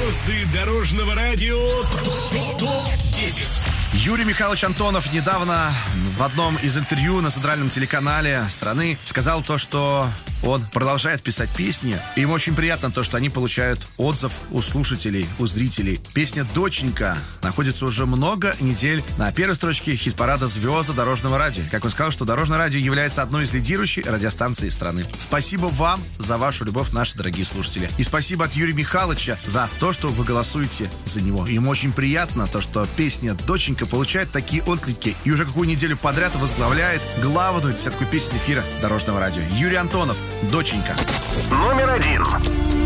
Звезды дорожного радио ТОП-10. Юрий Михайлович Антонов недавно в одном из интервью на центральном телеканале страны сказал то, что он продолжает писать песни. И ему очень приятно то, что они получают отзыв у слушателей, у зрителей. Песня «Доченька» находится уже много недель на первой строчке хит-парада «Звезды дорожного радио». Как он сказал, что Дорожное радио является одной из лидирующих радиостанций страны. Спасибо вам за вашу любовь, наши дорогие слушатели. И спасибо от Юрия Михайловича за то, что вы голосуете за него. Ему очень приятно то, что песня «Доченька» получает такие отклики и уже какую неделю подряд возглавляет главную десятку песен эфира Дорожного радио. Юрий Антонов, «Доченька». Номер 1.